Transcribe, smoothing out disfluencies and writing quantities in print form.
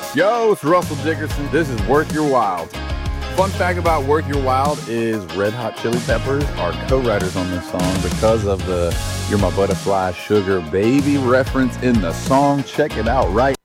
Yo, it's Russell Dickerson. This is Worth Your Wild. Fun fact about Worth Your Wild is Red Hot Chili Peppers are co-writers on this song because of the You're My Butterfly Sugar Baby reference in the song. Check it out right